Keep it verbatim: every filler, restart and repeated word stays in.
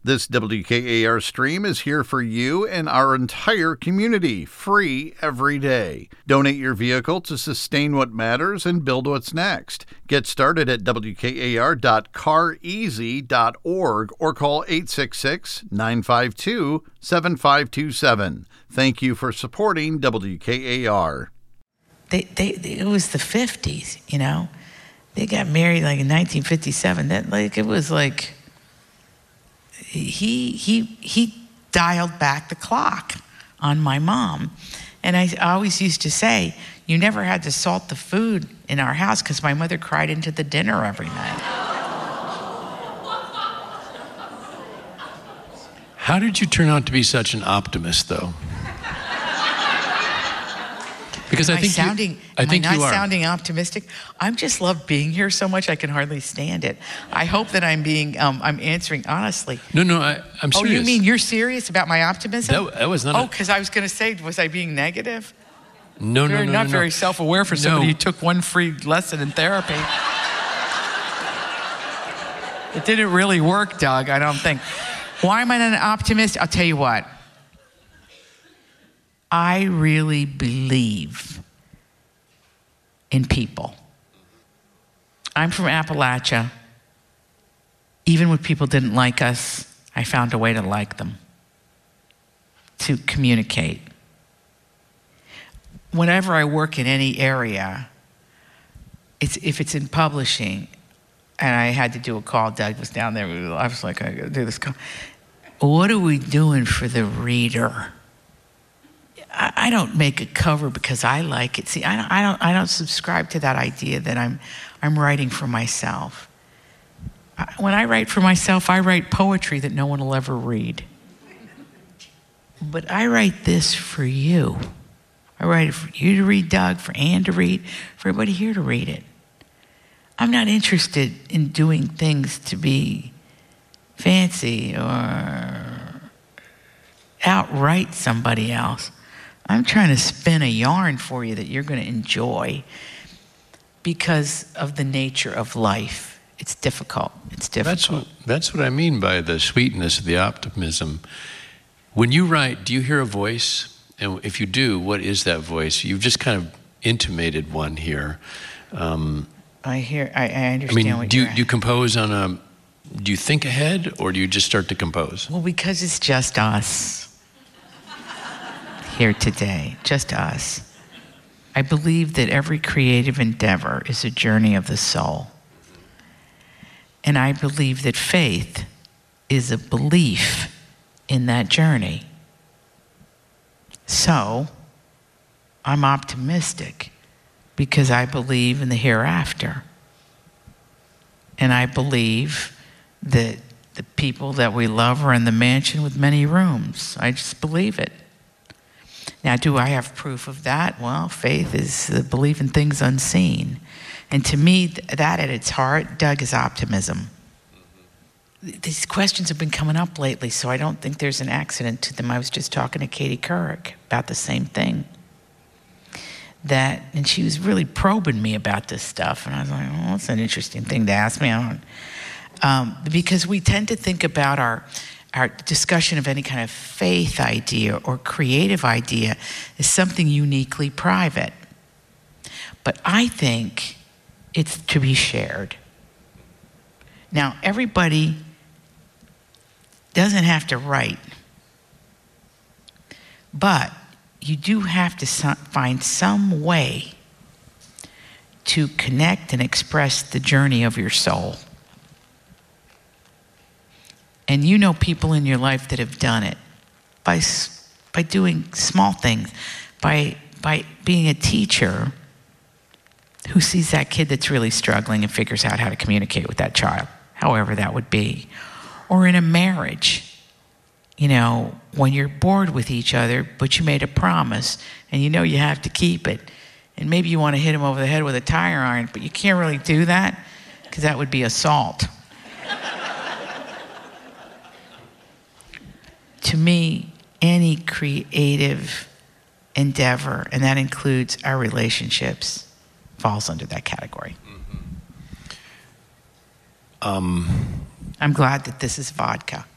This W K A R stream is here for you and our entire community, free every day. Donate your vehicle to sustain what matters and build what's next. Get started at W K A R dot car easy dot org or call eight six six, nine five two, seven five two seven. Thank you for supporting W K A R. They, they, they, it was the fifties, you know. They got married like in nineteen fifty-seven. That like it was like he he he dialed back the clock on my mom, and I always used to say, "You never had to salt the food in our house because my mother cried into the dinner every night." How did you turn out to be such an optimist, though? Because am I think I sounding, you, I am think I not you are. sounding optimistic? I just love being here so much I can hardly stand it. I hope that I'm being, um, I'm answering honestly. No, no, I, I'm Oh, serious. you mean you're serious about my optimism? That, that was not. Oh, a, because I was going to say, was I being negative? no, You're no, no, not no, very no. self-aware for somebody No. who took one free lesson in therapy. It didn't really work, Doug, I don't think. Why am I not an optimist? I'll tell you what. I really believe in people. I'm from Appalachia. Even when people didn't like us, I found a way to like them, to communicate. Whenever I work in any area, it's, if it's in publishing, and I had to do a call, Doug was down there, I was like, I gotta do this call. What are we doing for the reader? I don't make a cover because I like it. See, I don't, I don't, I don't subscribe to that idea that I'm, I'm writing for myself. I, when I write for myself, I write poetry that no one will ever read. But I write this for you. I write it for you to read, Doug, for Ann to read, for everybody here to read it. I'm not interested in doing things to be fancy or outright somebody else. I'm trying to spin a yarn for you that you're going to enjoy because of the nature of life. It's difficult. It's difficult. That's what, that's what I mean by the sweetness, the optimism. When you write, do you hear a voice? And if you do, what is that voice? You've just kind of intimated one here. Um, I hear, I, I understand I mean, what do you, you're do you compose on a, do you think ahead or do you just start to compose? Well, because it's just us here today, just us. I believe that every creative endeavor is a journey of the soul. And I believe that faith is a belief in that journey. So, I'm optimistic because I believe in the hereafter. And I believe that the people that we love are in the mansion with many rooms. I just believe it. Now, do I have proof of that? Well, faith is the belief in things unseen. And to me, that at its heart, Doug, is optimism. Mm-hmm. These questions have been coming up lately, so I don't think there's an accident to them. I was just talking to Katie Couric about the same thing. That, and she was really probing me about this stuff. And I was like, well, that's an interesting thing to ask me. I don't, um, because we tend to think about our our discussion of any kind of faith idea or creative idea is something uniquely private. But I think it's to be shared. Now, everybody doesn't have to write, but you do have to so- find some way to connect and express the journey of your soul. And you know people in your life that have done it by, by doing small things, by, by being a teacher who sees that kid that's really struggling and figures out how to communicate with that child, however that would be. Or in a marriage, you know, when you're bored with each other, but you made a promise and you know you have to keep it. And maybe you want to hit him over the head with a tire iron, but you can't really do that because that would be assault. To me, any creative endeavor, and that includes our relationships, falls under that category. Mm-hmm. Um, I'm glad that this is vodka.